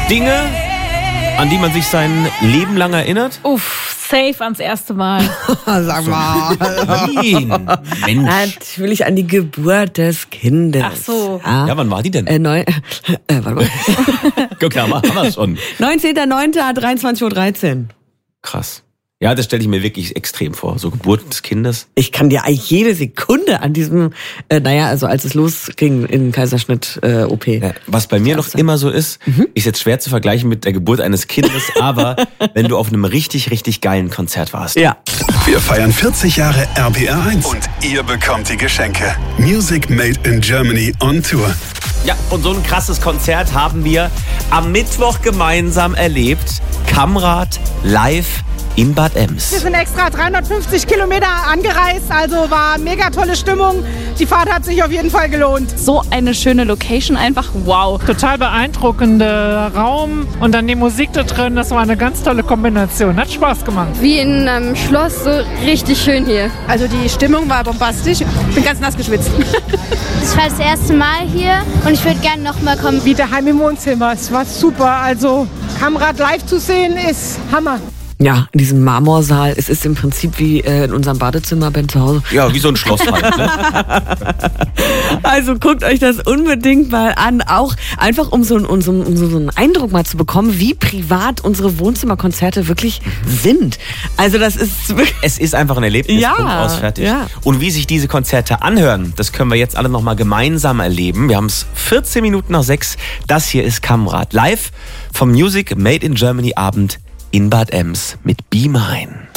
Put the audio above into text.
Dinge, an die man sich sein Leben lang erinnert? Uff, safe ans erste Mal. Sag mal. Nein, Mensch. Natürlich an die Geburt des Kindes. Ach so. Ja, wann war die denn? Warte mal. Guck mal, haben wir schon. 19.09.23:13 Uhr. Krass. Ja, das stelle ich mir wirklich extrem vor. So Geburt des Kindes. Ich kann dir eigentlich jede Sekunde an diesem, also als es losging in Kaiserschnitt-OP. Ja, was bei mir noch immer so ist jetzt schwer zu vergleichen mit der Geburt eines Kindes, aber wenn du auf einem richtig, richtig geilen Konzert warst. Ja. Wir feiern 40 Jahre RPR1 und ihr bekommt die Geschenke. Music Made in Germany on Tour. Ja, und so ein krasses Konzert haben wir am Mittwoch gemeinsam erlebt. Kamrad live in Bad Ems. Wir sind extra 350 Kilometer angereist, also war mega tolle Stimmung. Die Fahrt hat sich auf jeden Fall gelohnt. So eine schöne Location, einfach wow. Total beeindruckender Raum und dann die Musik da drin, das war eine ganz tolle Kombination. Hat Spaß gemacht. Wie in einem Schloss, so richtig schön hier. Also die Stimmung war bombastisch. Ich bin ganz nass geschwitzt. Das war das erste Mal hier und ich würde gerne nochmal kommen. Wie daheim im Wohnzimmer. Es war super. Also Kamrad live zu sehen ist Hammer. Ja, in diesem Marmorsaal. Es ist im Prinzip wie in unserem Badezimmer bei zu Hause. Ja, wie so ein Schloss halt, ne? Also guckt euch das unbedingt mal an. Auch einfach um so einen Eindruck mal zu bekommen, wie privat unsere Wohnzimmerkonzerte wirklich sind. Also das ist wirklich... Es ist einfach ein Erlebnis. Ja, Punkt aus, fertig. ja. Und wie sich diese Konzerte anhören, das können wir jetzt alle nochmal gemeinsam erleben. Wir haben es 14 Minuten nach 6. Das hier ist Kamrad live vom Music Made in Germany Abend in Bad Ems mit Be Mine.